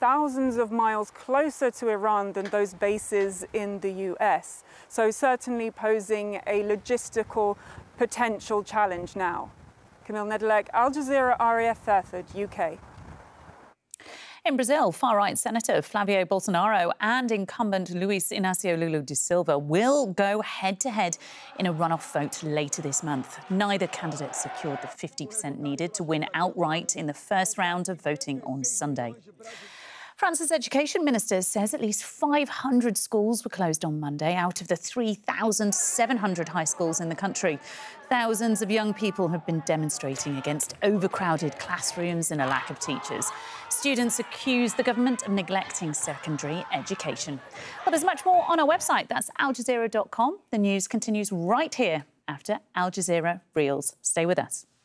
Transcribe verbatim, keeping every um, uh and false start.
thousands of miles closer to Iran than those bases in the U S, so certainly posing a logistical potential challenge now. Camille Nedelec, Al Jazeera, R A F Fairford, U K. In Brazil, far-right Senator Flavio Bolsonaro and incumbent Luiz Inácio Lula da Silva will go head-to-head in a runoff vote later this month. Neither candidate secured the fifty percent needed to win outright in the first round of voting on Sunday. France's education minister says at least five hundred schools were closed on Monday out of the three thousand seven hundred high schools in the country. Thousands of young people have been demonstrating against overcrowded classrooms and a lack of teachers. Students accuse the government of neglecting secondary education. Well, there's much more on our website. That's al jazeera dot com. The news continues right here after Al Jazeera Reels. Stay with us.